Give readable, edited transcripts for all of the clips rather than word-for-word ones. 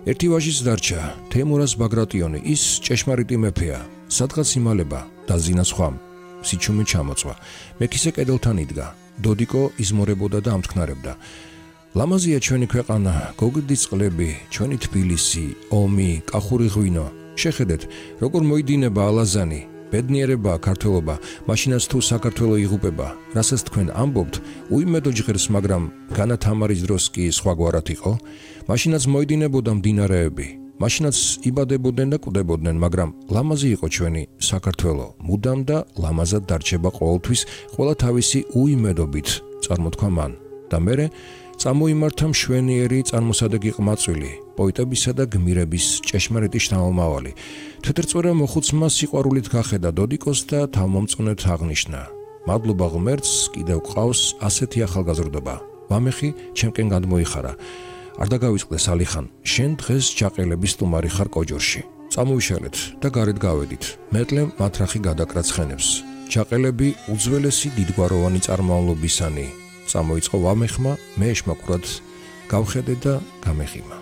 ერთი ვაჟის დარჩა, თეიმურაზ ბაგრატიონი, ის ჭეშმარიტი მეფეა, სადღაც იმალება, დაზინა სხვამ, სიჩუმე ჩამოწვა, მექისე კედელთან იდგა, დოდიკო იზმორებოდა და ამთქნარებდა. ლამაზია ჩვენი ქვეყანა, გოგირდის წყლები, ჩვენი თბილისი, ომი, კახური ღვინო. შეხედეთ, როგორ მოიდინება ალაზანი, ბედნიერება, ქართველობა, მაშინაც თუ საქართველო იღუპება, რასაც თქვენ ამბობთ, უიმედო ჟღერს, მაგრამ განა თამარის დროს კი სხვაგვარად იყო, მაშინაც მოიდინებოდა მდინარეები, მაშინაც იბადებოდნენ და კვდებოდნენ, მაგრამ ლამაზი იყო ჩვენი საქართველო, მუდამ და ლამაზად დარჩება ყოველთვის, ყველა თავისი უიმედობით, წარმოთქვა მან. და მერე წამოიმართა მშვენიერი წარმოსადეგი ყმაწვილი, პოეტებისა და გმირების ჭეშმარიტი შთამომავალი. თეთრწვერა მოხუცმა სიყვარულით გახედა დოდიკოს და თავმომწონედ აღნიშნა. მადლობა ღმერთს, კიდევ გყავს ასეთი ახალგაზრდობა. ვამეხი, ჩემკენ გადმოიხარა. არ დაგავიწყდეს ალიხან, შენ დღეს ჯაყელების სტუმარი ხარ კოჯორში. წამოვიშალეთ და გარეთ გავედით. მეტლემ მათრახი გადაკრა ცხენებს. ჯაყელები უძველესი დიდგვაროვანი წარმომავლობისანი. წამოიწყო ვამეხმა, მე ეშმაკურად გავხედე და გამეხიმა.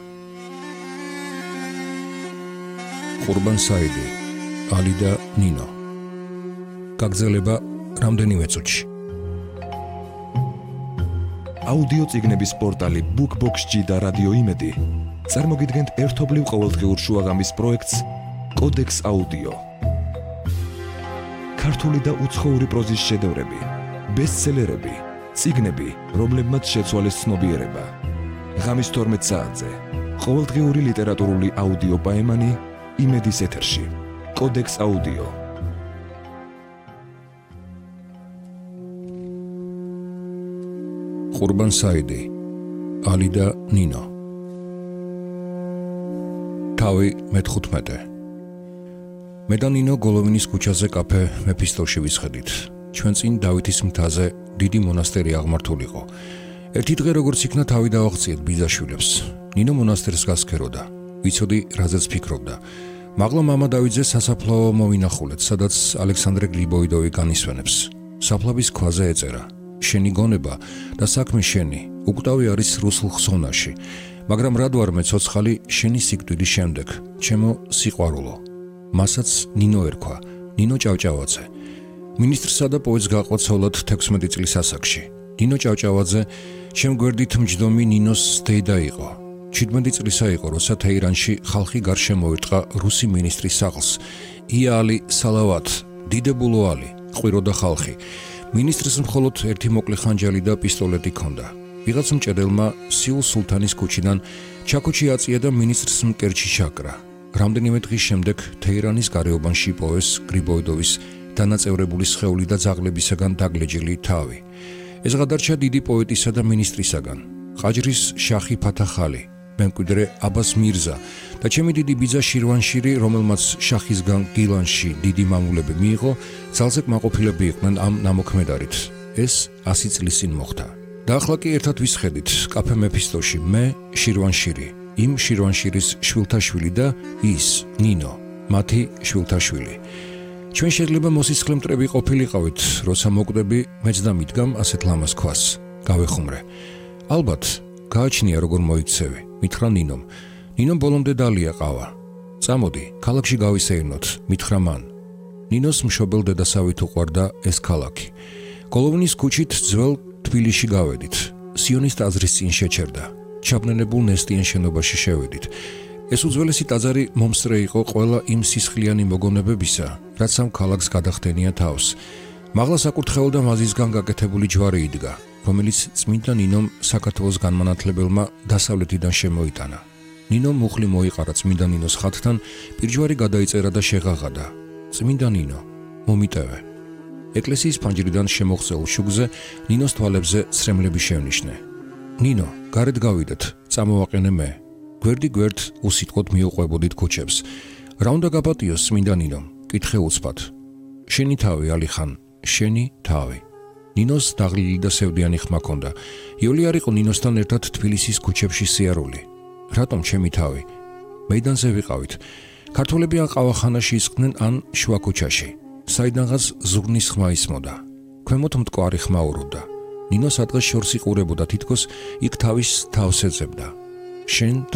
ყურბან საიდი, ალი და ნინო. გაგრძელება რამდენიმე წუთში. აუდიო წიგნების პორტალი BookBox-G და რადიო იმედი წარმოგიდგენთ ერთობლივ ყოველდღიურ შუაღამის პროექტს კოდექს აუდიო. ქართული და უცხოური პროზის შედევრები, ბესტსელერები, წიგნები, რომლებმაც შეცვალეს ცნობიერება. ღამის 12 საათზე ყოველდღიური ლიტერატურული აუდიო პაემანი იმედის ეთერში. კოდექს აუდიო. ყურბან საიდი, ალი და ნინო. თავი მე-15. მე და ნინო გოლოვინის ქუჩაზე კაფე მეფისტოლში ვისხედით. ჩვენ წინ დავითის მთაზე დიდი მონასტერი აღმართულიყო. ერთი დღე როგორც იქნა თავი დავაღწიეთ ბიძაშვილებს. ნინო მონასტერს გასქეროდა. ვიცოდი, რაზეც ფიქრობდა. მაღლა მამა დავიძე სასაფლაო მოვინახულეთ, სადაც ალექსანდრე გრიბოიდოვი განისვენებს. საფლავის ქვაზე ეწერა: შენი გონება და საქმე შენი, უკვდავი არის რუსულ ხსოვნაში, მაგრამ რად ვარ მე ცოცხალი შენი სიკვდილის შემდეგ, ჩემო სიყვარულო. მასაც ნინო ერქვა, ნინო ჭავჭავაძე. მინისტრსა და პოეტს გაყვა ცოლად 16 წლის ასაკში. ნინო ჭავჭავაძე ჩემ გვერდით მჯდომი ნინოს დედა იყო. 17 წლისა იყო, როცა თეირანში ხალხი გარშემო მოერტყა რუსი მინისტრის სახლს. იალი სალავათ, დიდებულო ალი, ყვიროდა ხალხი. მინისტრს მხოლოდ ერთი მოკლე ხანჯალი და პისტოლეტი ჰქონდა. ვიღაც მჭედელმა სიულ სულთანის ქუჩიდან ჩაქუჩი აწია და მინისტრს მკერჩი ჩაკრა. რამდენიმე დღის შემდეგ თეირანის გარეუბანში პოეს გრიბოიდოვის დანაწევრებული სხეული და ძაღლებისაგან დაგლეჯილი თავი. ეს გადარჩა დიდი პოეტისა და მინისტრისაგან. ყაჯრის შახი ფათახალი, მემკვიდრე აბას მირზა და ჩემი დიდი ბიძა შირვანშირი, რომელმაც შახისგან გილანში დიდი მამულები მიიღო, ძალზე კმაყოფილები იყვნენ ამ ნამოქმედარით. ეს 100 წლის წინ მოხდა. და ახლა კი ერთად ვისხედით კაფე მეფისტოში, მე, შირვანშირი, იმ შირვანშირის შვილთაშვილი და ის, ნინო, მათი შვილთაშვილი. ჩვენ შეიძლება მოსისხლე მტრები ყოფილიყავით, როცა მოკვდები, მეც და მიდგამ ასეთ ლამაზ ქვას. გავეხუმრე. ალბათ, გააჩნია როგორ მოიქცევი, მითხრა ნინომ. ნინომ ბოლომდე დალია ყავა. წამოდი, ქალაქში გავისეირნოთ, მითხრა მან. ნინოს მშობელ დედასავით უყვარდა ეს ქალაქი. გოლოვნის ქუჩით ძველ თბილისში გავედით. სიონის ტაძრის წინ შეჩერდა. ჩაბნენებულ ნესტიან შენობაში შევედით. ეს უძველესი ტაძარი მომსწრე იყო ყველა იმ სისხლიანი მოგონებებისა, რაც ამ ქალაქს გადახდენია თავს. მაღლა საკურთხეველ და მაზისგან გაკეთებული ჯვარი იდგა, რომელიც წმინდა ნინომ საქართველოს განმანათლებელმა დასავლეთიდან შემოიტანა. ნინომ მუხლი მოიყარა წმინდა ნინოს ხატთან, პირჯვარი გადაიწერა და შეღაღადა. წმინდა ნინო, მომიტევე. ეკლესიის ფანჯრიდან შემოღწეულ შუგზე ნინოს თვალებზე ცრემლები შევნიშნე. ნინო, გარეთ გავიდეთ, წამოვაყენე მე. გვერდ უსიტყვოდ მიუყვებოდით ქუჩებს. რა უნდა გაპატიოს წმინდა ნინომ? კითხე უცბად. შენი თავი, ალიხან, შენი თავი. ნინოს დაღლილი და სევდიანი ხმა ჰქონდა. იოლი არ იყო ნინოსთან ერთად თბილისის ქუჩებში სიარული. რატომ ჩემი თავი? მეიდანზე ვიყავით. ქართველები ან ყავახანაში ისხდნენ, ან შუა ქუჩაში. საიდანღაც ზუგნის ხმა ისმოდა. ქვემოთ მტკვარი ხმა უროდა. ნინო სადღაც შორს იყურებოდა, თითქოს იქ თავის თავს ეძებდა. შენ